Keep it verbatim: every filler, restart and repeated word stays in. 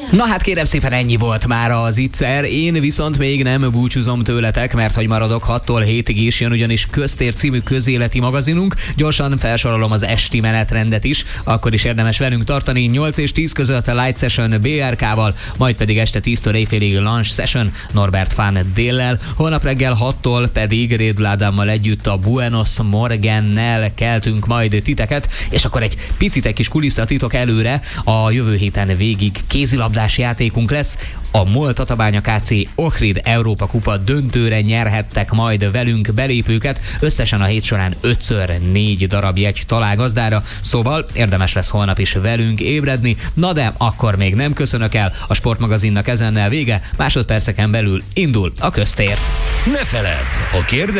Na hát kérem szépen, ennyi volt már az Ittszer. Én viszont még nem búcsúzom tőletek, mert hogy maradok hattól hétig is, jön ugyanis Köztér című közéleti magazinunk. Gyorsan felsorolom az esti menetrendet is, akkor is érdemes velünk tartani. nyolc és tíz között a Light Session bé er ká-val, majd pedig este tíztől éjfélig Lunch Session Norbert Fán déllel. Holnap reggel hattól pedig Rédl Ádámmal együtt a Buenos Morgannel keltünk majd titeket, és akkor egy picit egy kis kulisszatitok előre, a jövő héten végig kézilabdás játékunk lesz. A MOL Tatabánya ká cé Ohrid Európa Kupa döntőre nyerhettek majd velünk belépőket, összesen a hét során ötször négy darab jegy talál gazdára, szóval érdemes lesz holnap is velünk ébredni. Na de akkor még nem köszönök el, a Sportmagazinnak ezennel vége, másodperceken belül indul a Köztér. Ne feledd, ha kérdez